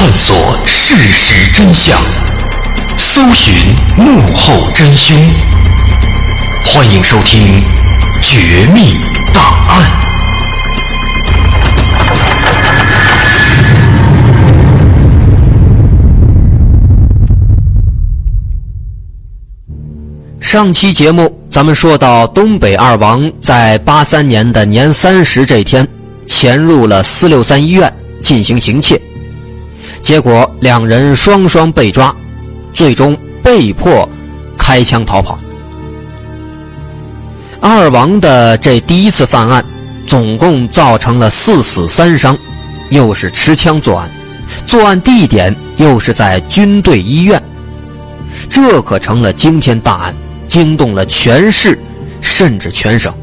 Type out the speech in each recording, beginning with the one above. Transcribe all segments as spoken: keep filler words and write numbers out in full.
探索事实真相，搜寻幕后真凶。欢迎收听《绝密档案》。 上期节目咱们说到，东北二王在八三年的年三十这天潜入了四六三医院进行行窃，结果两人双双被抓，最终被迫开枪逃跑。二王的这第一次犯案总共造成了四死三伤，又是持枪作案，作案地点又是在军队医院，这可成了惊天大案，惊动了全市甚至全省。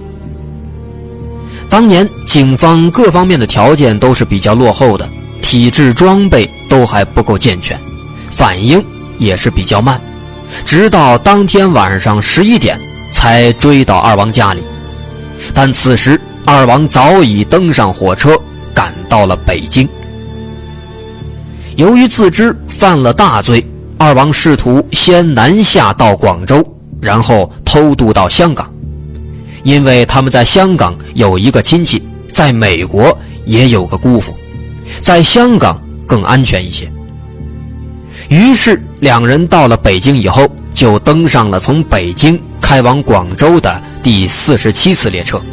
当年警方各方面的条件都是比较落后的，体制装备都还不够健全，反应也是比较慢，直到当天晚上十一点才追到二王家里。但此时二王早已登上火车赶到了北京。由于自知犯了大罪，二王试图先南下到广州，然后偷渡到香港，因为他们在香港有一个亲戚，在美国也有个姑父，在香港更安全一些。于是两人到了北京以后，就登上了从北京开往广州的第四十七次列车。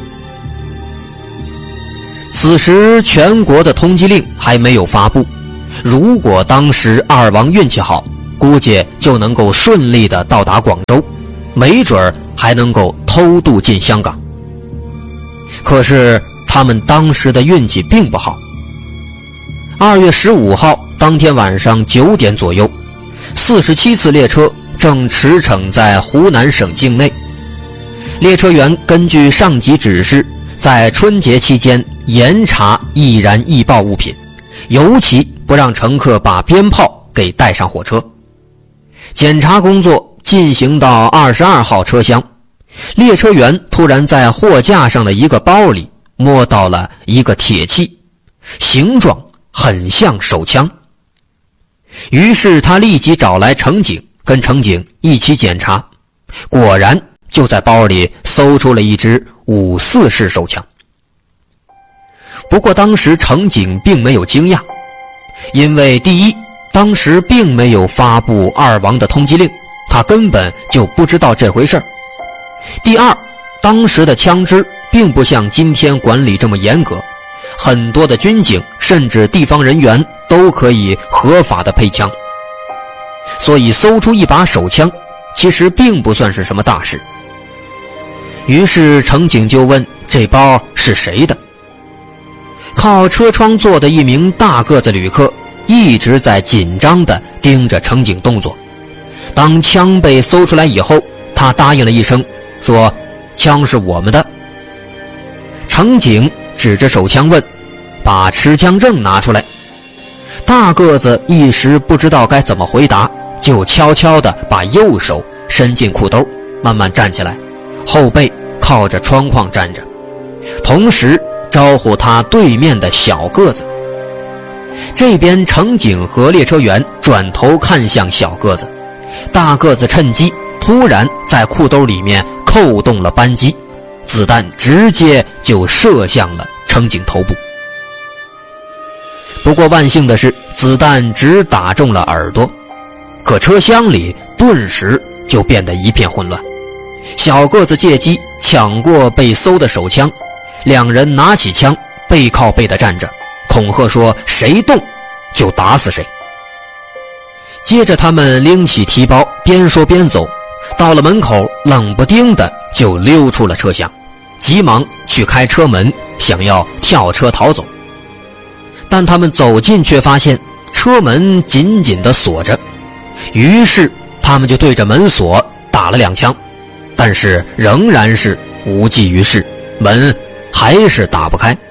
此时全国的通缉令还没有发布，如果当时二王运气好，估计就能够顺利地到达广州，没准还能够偷渡进香港。可是他们当时的运气并不好。二月十五号当天晚上九点左右，四十七次列车正驰骋在湖南省境内。列车员根据上级指示，在春节期间严查易燃易爆物品，尤其不让乘客把鞭炮给带上火车。检查工作进行到二十二号车厢，列车员突然在货架上的一个包里摸到了一个铁器，形状很像手枪。于是他立即找来乘警，跟乘警一起检查，果然就在包里搜出了一支五四式手枪。不过当时乘警并没有惊讶，因为第一，当时并没有发布二王的通缉令，他根本就不知道这回事儿。第二，当时的枪支并不像今天管理这么严格，很多的军警甚至地方人员都可以合法的配枪，所以搜出一把手枪其实并不算是什么大事。于是乘警就问这包是谁的。靠车窗坐的一名大个子旅客一直在紧张地盯着乘警动作。当枪被搜出来以后，他答应了一声，说枪是我们的。乘警指着手枪问，把持枪证拿出来。大个子一时不知道该怎么回答，就悄悄地把右手伸进裤兜，慢慢站起来，后背靠着窗框站着，同时招呼他对面的小个子。这边乘警和列车员转头看向小个子，大个子趁机突然在裤兜里面扣动了扳机，子弹直接就射向了乘警头部。不过万幸的是，子弹只打中了耳朵，可车厢里顿时就变得一片混乱。小个子借机抢过被搜的手枪，两人拿起枪背靠背地站着，恐吓说谁动就打死谁。接着他们拎起提包，边说边走，到了门口冷不丁的就溜出了车厢，急忙去开车门，想要跳车逃走。但他们走近却发现车门紧紧地锁着，于是他们就对着门锁打了两枪，但是仍然是无济于事，门还是打不开。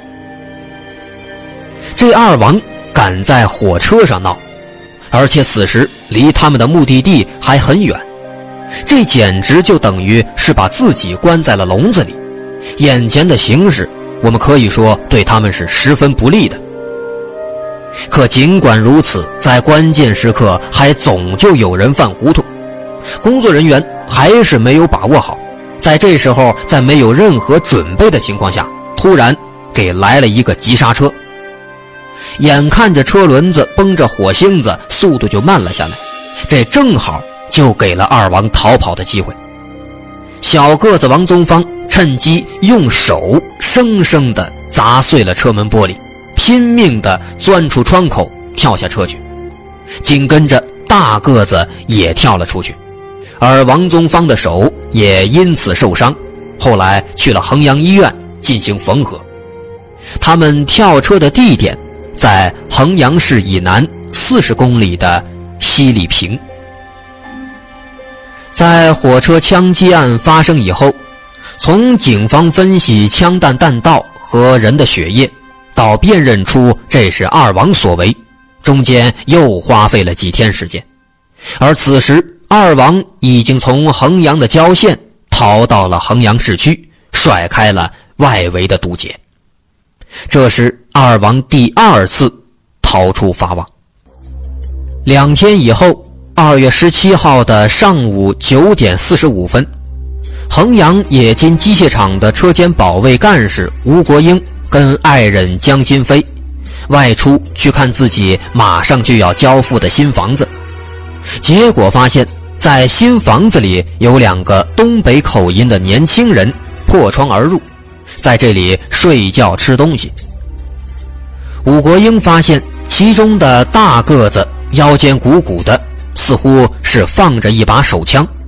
这二王赶在火车上闹，而且此时离他们的目的地还很远，这简直就等于是把自己关在了笼子里。眼前的形势，我们可以说对他们是十分不利的。 可尽管如此，在关键时刻还总就有人犯糊涂，工作人员还是没有把握好，在这时候，在没有任何准备的情况下，突然给来了一个急刹车。眼看着车轮子绷着火星子，速度就慢了下来，这正好就给了二王逃跑的机会。小个子王宗芳趁机用手生生地砸碎了车门玻璃，拼命地钻出窗口跳下车去，紧跟着大个子也跳了出去，而王宗芳的手也因此受伤，后来去了衡阳医院进行缝合。他们跳车的地点在衡阳市以南四十公里的西丽平。在火车枪击案发生以后，从警方分析枪弹弹道和人的血液到辨认出这是二王所为，中间又花费了几天时间。而此时二王已经从衡阳的郊县逃到了衡阳市区，甩开了外围的堵截。这是二王第二次逃出法网。两天以后，二月十七号的上午九点四十五分，衡阳冶金机械厂的车间保卫干事吴国英跟爱人江新飞外出去看自己马上就要交付的新房子，结果发现在新房子里有两个东北口音的年轻人破窗而入，在这里睡觉吃东西。武国英发现其中的大个子腰间鼓鼓的，似乎是放着一把手枪，